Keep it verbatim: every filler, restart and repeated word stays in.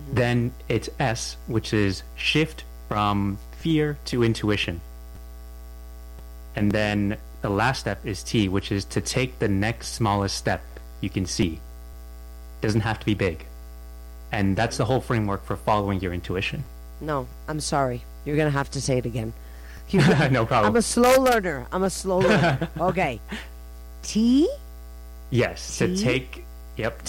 Then it's S, which is shift from fear to intuition. And then the last step is T, which is to take the next smallest step you can see. Doesn't have to be big. And that's the whole framework for following your intuition. No, I'm sorry. You're going to have to say it again. No problem. I'm a slow learner. I'm a slow learner. Okay. T? Yes, T? to take, yep,